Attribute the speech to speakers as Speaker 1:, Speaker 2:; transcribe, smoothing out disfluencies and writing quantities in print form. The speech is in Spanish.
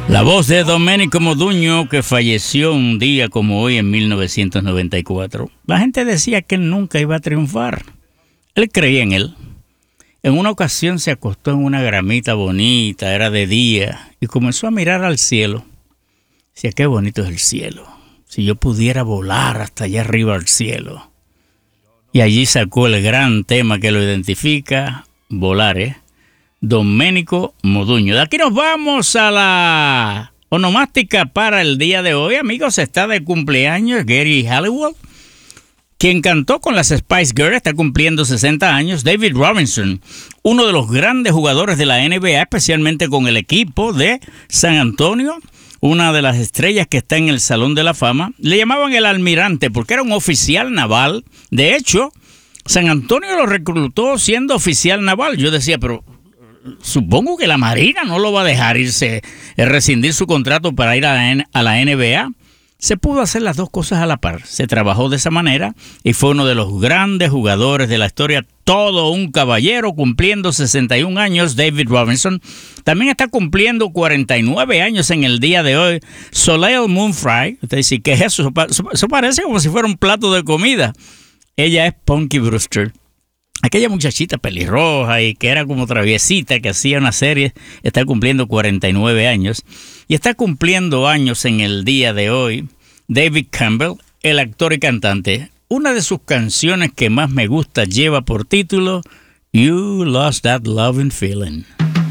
Speaker 1: La voz de Domenico Modugno, que falleció un día como hoy en 1994. La gente decía que él nunca iba a triunfar. Él creía en él. En una ocasión se acostó en una gramita bonita, era de día, y comenzó a mirar al cielo. Decía, qué bonito es el cielo. Si yo pudiera volar hasta allá arriba al cielo. Y allí sacó el gran tema que lo identifica, volar, Domenico Modugno. De aquí nos vamos a la onomástica para el día de hoy. Amigos, está de cumpleaños Gary Halliwell, quien cantó con las Spice Girls, está cumpliendo 60 años. David Robinson, uno de los grandes jugadores de la NBA, especialmente con el equipo de San Antonio, una de las estrellas que está en el Salón de la Fama. Le llamaban el almirante porque era un oficial naval. De hecho, San Antonio lo reclutó siendo oficial naval. Yo decía, pero supongo que la Marina no lo va a dejar irse, rescindir su contrato para ir a la NBA. Se pudo hacer las dos cosas a la par. Se trabajó de esa manera y fue uno de los grandes jugadores de la historia. Todo un caballero, cumpliendo 61 años, David Robinson. También está cumpliendo 49 años en el día de hoy Soleil Moon Frye. Usted dice, ¿qué es eso? Eso parece como si fuera un plato de comida. Ella es Punky Brewster. Aquella muchachita pelirroja y que era como traviesita, que hacía una serie, está cumpliendo 49 años. Y está cumpliendo años en el día de hoy David Campbell, el actor y cantante. Una de sus canciones que más me gusta lleva por título You Lost That Loving Feeling.